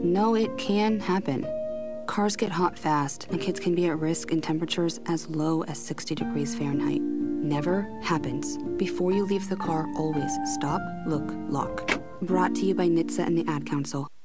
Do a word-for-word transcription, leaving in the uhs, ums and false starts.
No, it can happen. Cars get hot fast, and kids can be at risk in temperatures as low as sixty degrees Fahrenheit. Never happens. Before you leave the car, always stop, look, lock. Brought to you by N H T S A and the Ad Council.